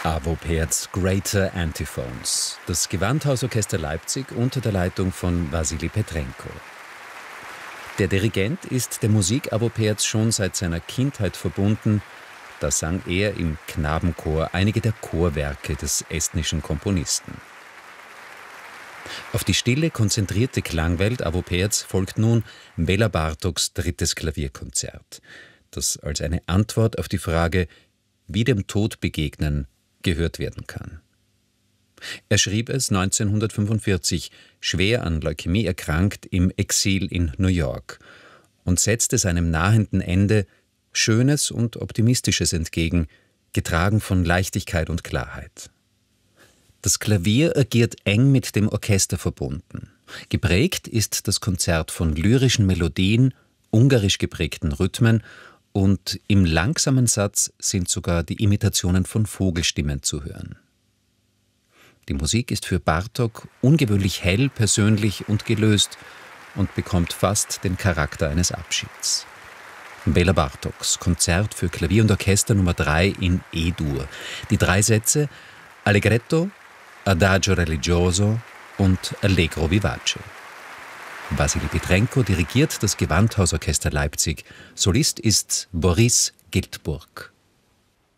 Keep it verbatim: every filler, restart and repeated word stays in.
AWO Perz Greater Antiphones, das Gewandhausorchester Leipzig unter der Leitung von Wassily Petrenko. Der Dirigent ist der Musik AWO Perz schon seit seiner Kindheit verbunden. Da sang er im Knabenchor einige der Chorwerke des estnischen Komponisten. Auf die stille, konzentrierte Klangwelt AWO Perz folgt nun Bela Bartoks drittes Klavierkonzert, das als eine Antwort auf die Frage, wie dem Tod begegnen, gehört werden kann. Er schrieb es neunzehnhundertfünfundvierzig, schwer an Leukämie erkrankt, im Exil in New York und setzte seinem nahenden Ende Schönes und Optimistisches entgegen, getragen von Leichtigkeit und Klarheit. Das Klavier agiert eng mit dem Orchester verbunden. Geprägt ist das Konzert von lyrischen Melodien, ungarisch geprägten Rhythmen und im langsamen Satz sind sogar die Imitationen von Vogelstimmen zu hören. Die Musik ist für Bartok ungewöhnlich hell, persönlich und gelöst und bekommt fast den Charakter eines Abschieds. Bela Bartoks Konzert für Klavier und Orchester Nummer drei in E-Dur. Die drei Sätze Allegretto, Adagio religioso und Allegro vivace. Wassily Petrenko dirigiert das Gewandhausorchester Leipzig. Solist ist Boris Giltburg.